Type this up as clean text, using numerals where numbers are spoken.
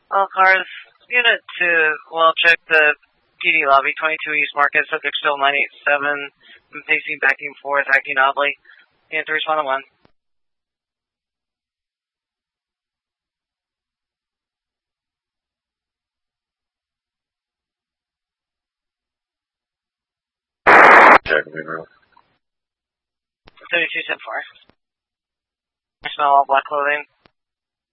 All cars, unit 2, well, check the PD lobby, 22 East Market, subject still 987, I'm pacing back and forth, acting oddly. Unit 3 respond to 1. Check me, bro. 72 10 4. I smell all black clothing.